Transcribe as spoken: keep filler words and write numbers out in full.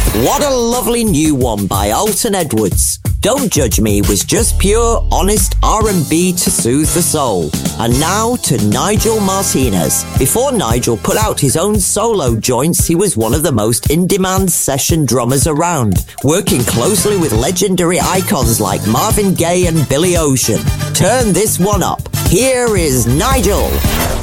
What a lovely new one by Alton Edwards. Don't Judge Me was just pure, honest R and B to soothe the soul. And now to Nigel Martinez. Before Nigel put out his own solo joints, he was one of the most in-demand session drummers around, working closely with legendary icons like Marvin Gaye and Billy Ocean. Turn this one up. Here is Nigel.